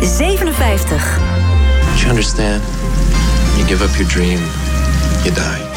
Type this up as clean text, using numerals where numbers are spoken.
57. You understand? When you give up your dream, you die.